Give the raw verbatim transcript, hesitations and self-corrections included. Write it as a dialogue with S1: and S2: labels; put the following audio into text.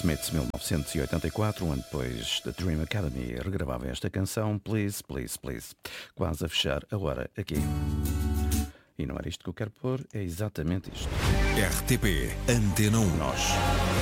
S1: Smith, mil novecentos e oitenta e quatro, um ano depois da Dream Academy, regravava esta canção, Please, Please, Please, quase a fechar a hora aqui. E não era isto que eu quero pôr, é exatamente isto.
S2: R T P Antena um.
S1: Nós.